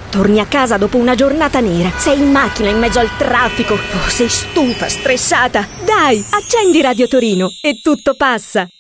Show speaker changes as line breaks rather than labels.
Torni a casa dopo una giornata nera. Sei in macchina in mezzo al traffico. Oh, sei stufa, stressata. Dai, accendi Radio Torino e tutto passa.